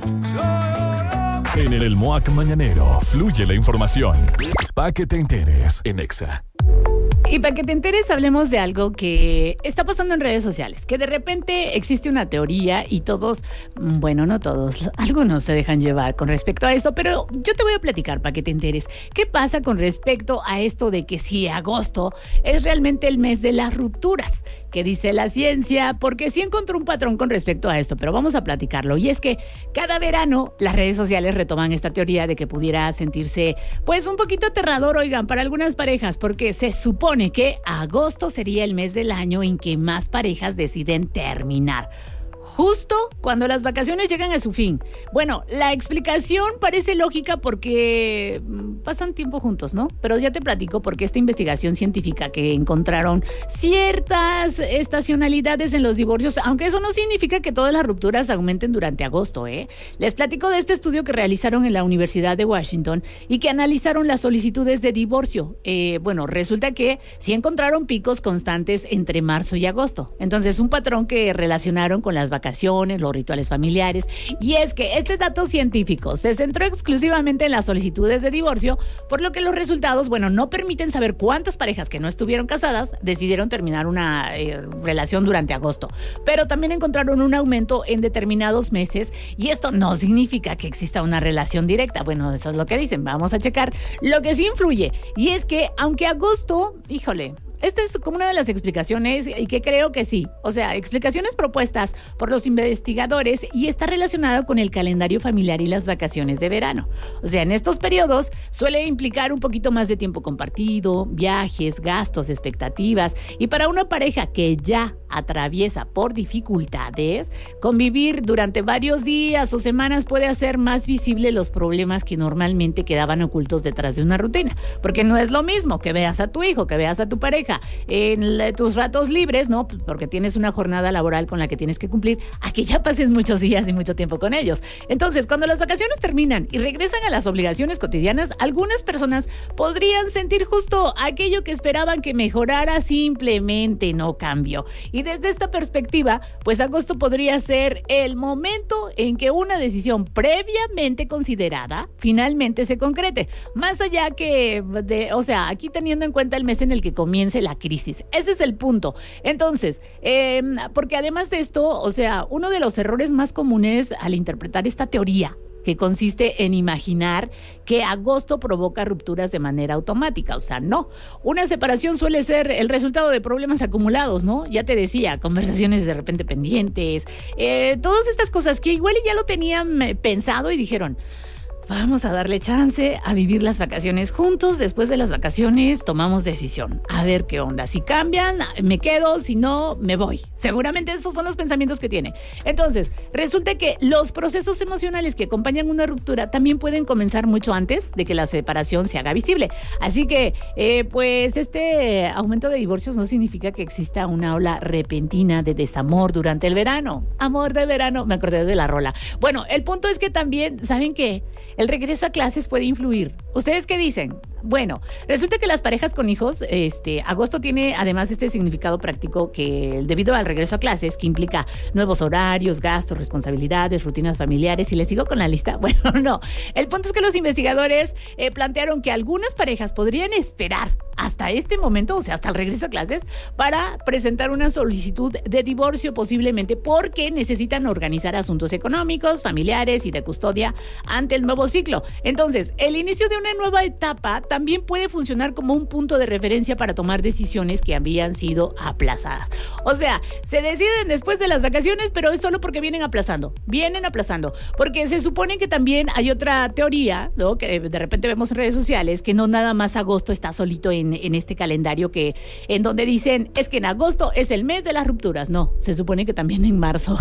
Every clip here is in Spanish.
En el MOAC Mañanero fluye la información. Pa' que te enteres en Exa. Y para que te enteres, hablemos de algo que está pasando en redes sociales, que de repente existe una teoría y todos, bueno, no todos, algunos se dejan llevar con respecto a esto, pero yo te voy a platicar para que te enteres. ¿Qué pasa con respecto a esto de que si agosto es realmente el mes de las rupturas? ¿Qué dice la ciencia? Porque sí encontró un patrón con respecto a esto, pero vamos a platicarlo. Y es que cada verano las redes sociales retoman esta teoría de que pudiera sentirse pues un poquito aterrador, oigan, para algunas parejas, porque se supone que agosto sería el mes del año en que más parejas deciden terminar. Justo cuando las vacaciones llegan a su fin. Bueno, la explicación parece lógica porque pasan tiempo juntos, ¿no? Pero ya te platico porque esta investigación científica que encontraron ciertas estacionalidades en los divorcios, aunque eso no significa que todas las rupturas aumenten durante agosto, ¿eh? Les platico de este estudio que realizaron en la Universidad de Washington y que analizaron las solicitudes de divorcio. Bueno, resulta que sí encontraron picos constantes entre marzo y agosto. Entonces, un patrón que relacionaron con las vacaciones, los rituales familiares, y es que este dato científico se centró exclusivamente en las solicitudes de divorcio, por lo que los resultados, bueno, no permiten saber cuántas parejas que no estuvieron casadas decidieron terminar una relación durante agosto, pero también encontraron un aumento en determinados meses, y esto no significa que exista una relación directa. Bueno, eso es lo que dicen, vamos a checar. Lo que sí influye, y es que aunque agosto, híjole, esta es como una de las explicaciones y que creo que sí. O sea, explicaciones propuestas por los investigadores y está relacionado con el calendario familiar y las vacaciones de verano. O sea, en estos periodos suele implicar un poquito más de tiempo compartido, viajes, gastos, expectativas. Y para una pareja que ya atraviesa por dificultades, convivir durante varios días o semanas puede hacer más visible los problemas que normalmente quedaban ocultos detrás de una rutina. Porque no es lo mismo que veas a tu hijo, que veas a tu pareja en tus ratos libres, ¿no? Porque tienes una jornada laboral con la que tienes que cumplir, a que ya pases muchos días y mucho tiempo con ellos. Entonces, cuando las vacaciones terminan y regresan a las obligaciones cotidianas, algunas personas podrían sentir justo aquello que esperaban que mejorara, simplemente no cambió. Y desde esta perspectiva, pues agosto podría ser el momento en que una decisión previamente considerada finalmente se concrete. Más allá o sea, aquí teniendo en cuenta el mes en el que comience la crisis. Ese es el punto. Entonces, porque además de esto, o sea, uno de los errores más comunes al interpretar esta teoría, que consiste en imaginar que agosto provoca rupturas de manera automática. O sea, no. Una separación suele ser el resultado de problemas acumulados, ¿no? Ya te decía, conversaciones de repente pendientes, todas estas cosas que igual ya lo tenían pensado y dijeron, vamos a darle chance a vivir las vacaciones juntos. Después de las vacaciones tomamos decisión. A ver qué onda. Si cambian, me quedo. Si no, me voy. Seguramente esos son los pensamientos que tiene. Entonces, resulta que los procesos emocionales que acompañan una ruptura también pueden comenzar mucho antes de que la separación se haga visible. Así que, pues, este aumento de divorcios no significa que exista una ola repentina de desamor durante el verano. Amor de verano. Me acordé de la rola. Bueno, el punto es que también, ¿saben qué? El regreso a clases puede influir. ¿Ustedes qué dicen? Bueno, resulta que las parejas con hijos, agosto tiene además este significado práctico que debido al regreso a clases, que implica nuevos horarios, gastos, responsabilidades, rutinas familiares, y les sigo con la lista. Bueno, no. El punto es que los investigadores plantearon que algunas parejas podrían esperar hasta este momento, o sea, hasta el regreso a clases, para presentar una solicitud de divorcio, posiblemente porque necesitan organizar asuntos económicos, familiares y de custodia ante el nuevo ciclo. Entonces, el inicio de una nueva etapa también puede funcionar como un punto de referencia para tomar decisiones que habían sido aplazadas. O sea, se deciden después de las vacaciones, pero es solo porque vienen aplazando, porque se supone que también hay otra teoría, ¿no? Que de repente vemos en redes sociales, que no nada más agosto está solito en este calendario, que en donde dicen, es que en agosto es el mes de las rupturas. No, se supone que también en marzo,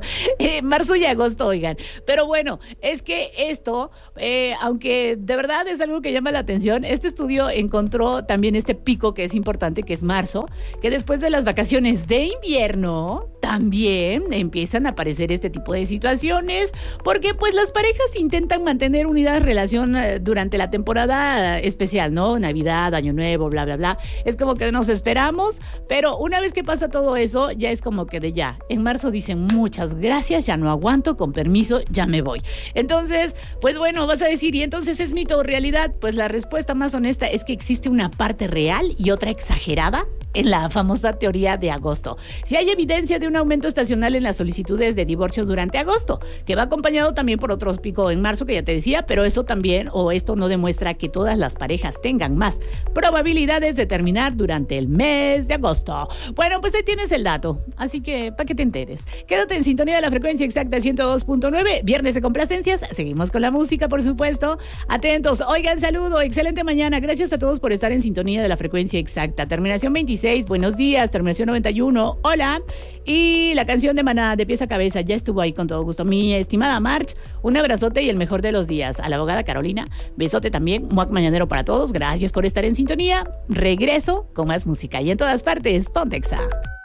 marzo y agosto, oigan. Pero bueno, es que esto, aunque de verdad es algo que llama la atención, atención, este estudio encontró también este pico que es importante, que es marzo, que después de las vacaciones de invierno también empiezan a aparecer este tipo de situaciones, porque pues las parejas intentan mantener unida relación durante la temporada especial, ¿no? Navidad, Año Nuevo, bla, bla, bla. Es como que nos esperamos, pero una vez que pasa todo eso, ya es como que de ya. En marzo dicen muchas gracias, ya no aguanto, con permiso, ya me voy. Entonces, pues bueno, vas a decir, ¿y entonces es mito o realidad? Pues la respuesta más honesta es que existe una parte real y otra exagerada en la famosa teoría de agosto. Si hay evidencia de un aumento estacional en las solicitudes de divorcio durante agosto, que va acompañado también por otros picos en marzo, que ya te decía, pero eso también, o esto no demuestra que todas las parejas tengan más probabilidades de terminar durante el mes de agosto. Bueno, pues ahí tienes el dato, así que para que te enteres. Quédate en sintonía de la frecuencia exacta 102.9, viernes de complacencias, seguimos con la música, por supuesto. Atentos, oigan, saludo, excelente mañana, gracias a todos por estar en sintonía de la frecuencia exacta. Terminación 26, buenos días, terminación 91, hola. Y la canción de Maná, de pies a cabeza, ya estuvo ahí con todo gusto. Mi estimada March, un abrazote y el mejor de los días. A la abogada Carolina, besote también, muac mañanero para todos, gracias por estar en sintonía. Regreso con más música y en todas partes, Pontexa.